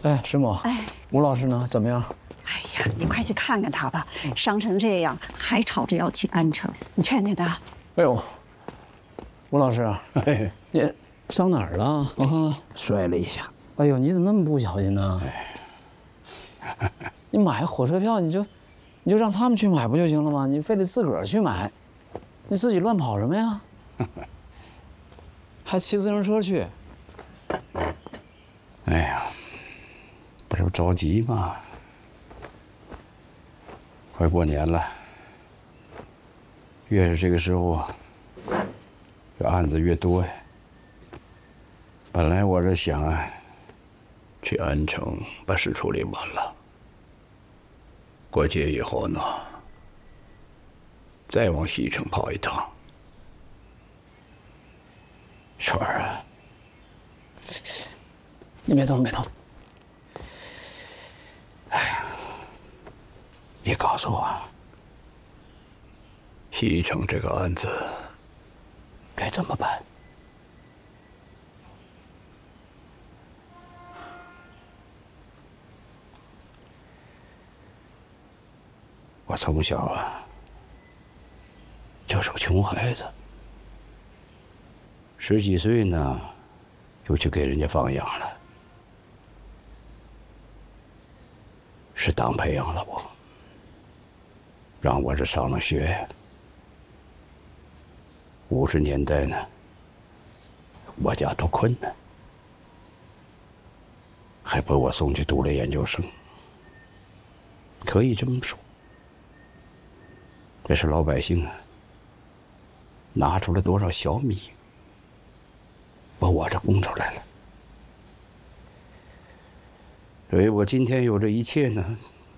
哎，师母， 哎， 吴老师呢？怎么样？ 哎呀，你快去看看他吧，伤成这样还吵着要去安城，你劝劝他。 哎呦，吴老师， 哎， 你伤哪儿了？我看看， 摔了一下。 哎呦，你怎么那么不小心呢？你买火车票，你就让他们去买不就行了吗？你非得自个儿去买，你自己乱跑什么呀？还骑自行车去？ 哎呀，不是着急吗？快过年了，越是这个时候，这案子越多呀。本来我是想啊，去安城把事处理完了，过节以后呢，再往西城跑一趟。川儿啊， 你别动，别动。 你告诉我，西城这个案子该怎么办？我从小啊就是个穷孩子，10几岁呢就去给人家放养了，是党培养了我，让我这上了学。50年代呢，我家多困难，还把我送去读了研究生，可以这么说。这是老百姓啊，拿出了多少小米，把我这供出来了。所以我今天有这一切呢，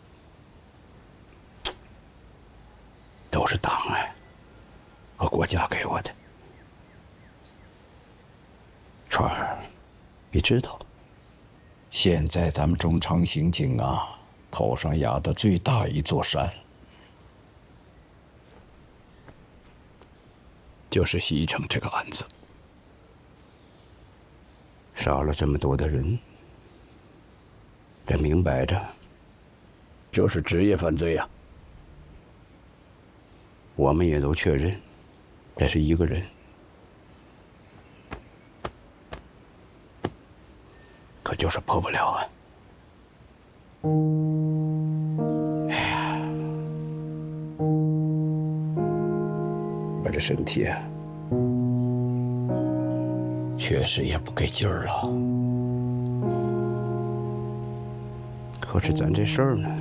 都是党啊和国家给我的。川儿，你知道，现在咱们中长刑警啊，头上压的最大一座山，就是西城这个案子，杀了这么多的人，这明摆着就是职业犯罪呀。我们也都确认，这是一个人，可就是破不了啊。哎呀，我这身体啊，确实也不给劲儿了。可是咱这事儿呢，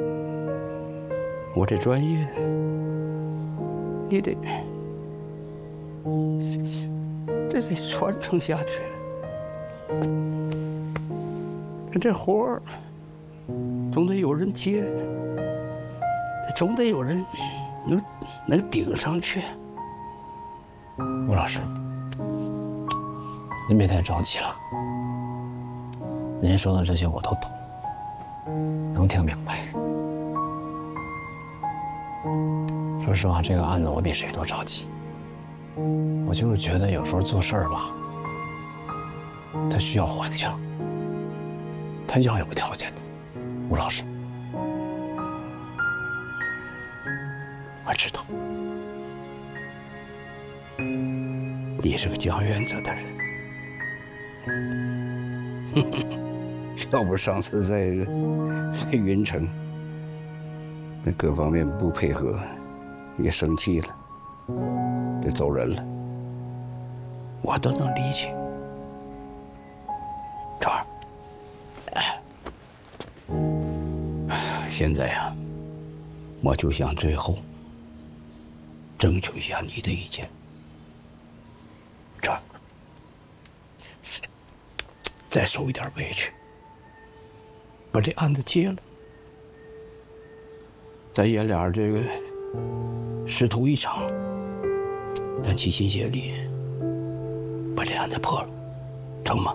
我这专业，你得这得传承下去。这活儿总得有人接，总得有人能顶上去。 吴老师，您别太着急了。您说的这些我都懂，能听明白。说实话，这个案子我比谁都着急。我就是觉得有时候做事儿吧，它需要环境，它要有条件的。吴老师， 我知道，你是个讲原则的人。要不上次在云城，那各方面不配合，也生气了，就走人了，我都能理解。川儿，现在呀，我就想最后征求一下你的意见。川儿，再受一点委屈，把这案子结了，咱爷俩这个师徒一场，咱齐心协力把这案子破了，成吗？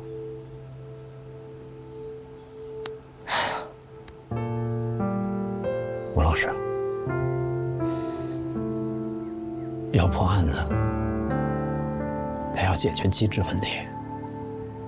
吴老师，要破案子，他要解决机制问题。